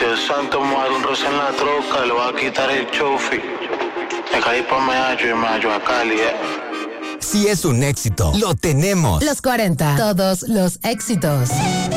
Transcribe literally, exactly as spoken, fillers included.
Dios santo, me va a dar un roce en la troca, le voy a quitar el chofi. Me caí pa' Meallo y Meallo a Cali, eh. Si es un éxito, lo tenemos. Los cuarenta, todos los éxitos.